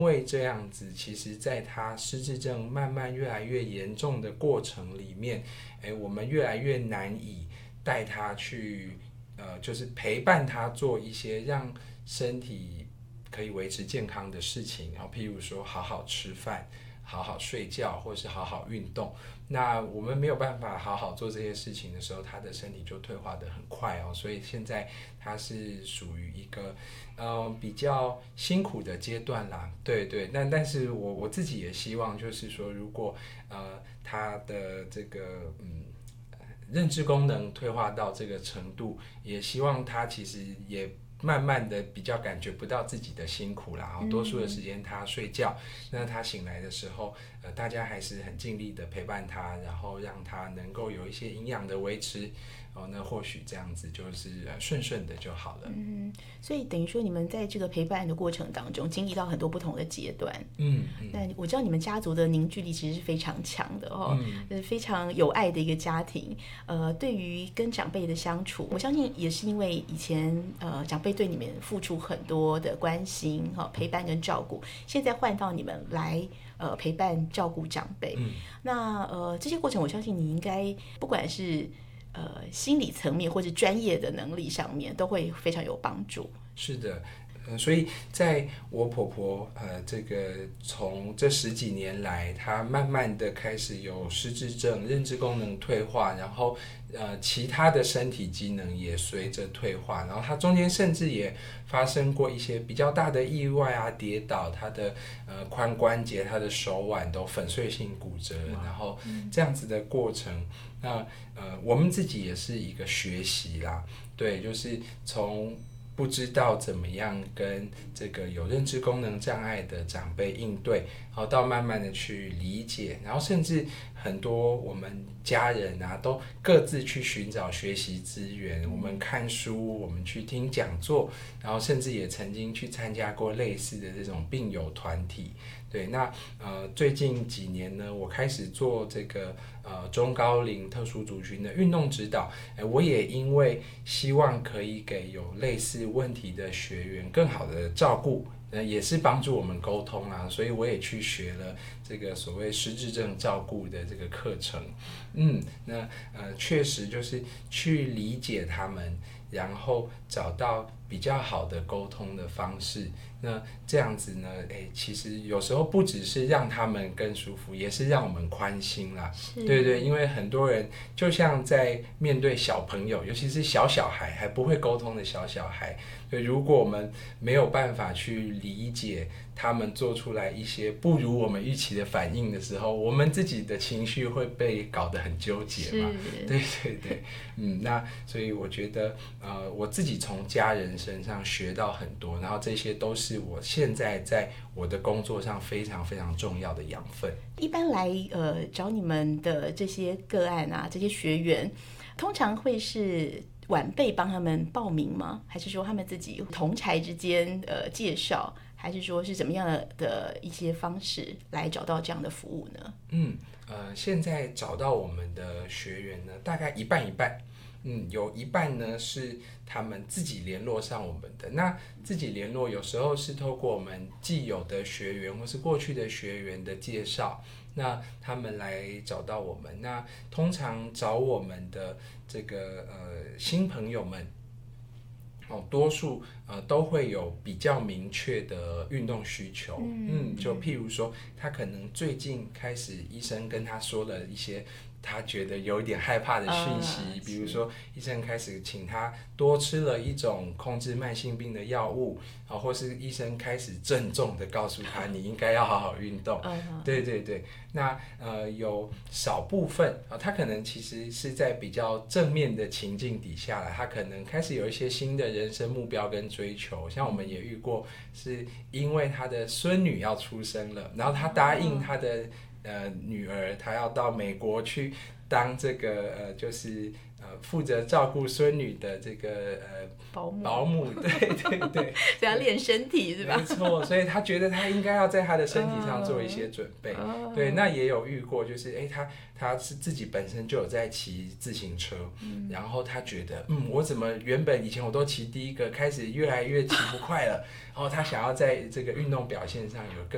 因为这样子，其实在他失智症慢慢越来越严重的过程里面，我们越来越难以带他去，就是陪伴他做一些让身体可以维持健康的事情，然后譬如说好好吃饭、好好睡觉，或是好好运动。那我们没有办法好好做这些事情的时候，他的身体就退化得很快哦。所以现在他是属于一个比较辛苦的阶段啦。对对，但是我自己也希望，就是说，如果他的这个认知功能退化到这个程度，也希望他其实也慢慢的比较感觉不到自己的辛苦啦，多数的时间他睡觉，那他醒来的时候，大家还是很尽力的陪伴他，然后让他能够有一些营养的维持，那或许这样子就是顺顺的就好了。 所以等于说你们在这个陪伴的过程当中，经历到很多不同的阶段。那我知道你们家族的凝聚力其实是非常强的哦，非常有爱的一个家庭。对于跟长辈的相处，我相信也是因为以前长辈对你们付出很多的关心、陪伴跟照顾，现在换到你们来陪伴照顾长辈。那这些过程，我相信你应该不管是心理层面或者专业的能力上面，都会非常有帮助。 是的。所以在我婆婆这个从这10几年来，她慢慢的开始有失智症、认知功能退化，然后其他的身体机能也随着退化，然后她中间甚至也发生过一些比较大的意外啊，跌倒，她的髋关节、她的手腕都粉碎性骨折，然后这样子的过程，那我们自己也是一个学习啦，对，就是从不知道怎么样跟这个有认知功能障碍的长辈应对，然后到慢慢的去理解，然后甚至很多我们家人啊都各自去寻找学习资源，我们看书，我们去听讲座，然后甚至也曾经去参加过类似的这种病友团体。对，那最近几年呢，我开始做这个中高龄特殊族群的运动指导，我也因为希望可以给有类似问题的学员更好的照顾，也是帮助我们沟通啊，所以我也去学了这个所谓失智症照顾的这个课程。那确实就是去理解他们，然后找到比较好的沟通的方式。那这样子呢，其实有时候不只是让他们更舒服，也是让我们宽心啦。对对，因为很多人就像在面对小朋友，尤其是小孩还不会沟通的小孩，对，如果我们没有办法去理解他们做出来一些不如我们预期的反应的时候，我们自己的情绪会被搞得很纠结嘛。对对对，那所以我觉得我自己从家人身上学到很多，然后这些都是我现在在我的工作上非常非常重要的养分。 一般来找你们的这些个案啊，这些学员通常会是晚辈帮他们报名吗？还是说他们自己同侪之间介绍？还是说是怎么样的一些方式来找到这样的服务呢？ 现在找到我们的学员呢，大概一半一半。有一半呢是他们自己联络上我们的，那自己联络有时候是透过我们既有的学员或是过去的学员的介绍，那他们来找到我们。那通常找我们的这个新朋友们，多数都会有比较明确的运动需求。就譬如说他可能最近开始医生跟他说了一些他觉得有一点害怕的讯息，比如说医生开始请他多吃了一种控制慢性病的药物，或是医生开始郑重的告诉他你应该要好好运动。对对对，那有少部分他可能其实是在比较正面的情境底下他可能开始有一些新的人生目标跟追求，像我们也遇过是因为他的孙女要出生了，然后他答应他的女儿，她要到美国去当这个就是负责照顾孙女的这个保姆，对对对， 这样练身体是吧？ 没错，所以他觉得他应该要在他的身体上做一些准备。对，那也有遇过，就是他是自己本身就有在骑自行车，然后他觉得我怎么原本以前我都骑第一个，开始越来越骑不快了，然后他想要在这个运动表现上有更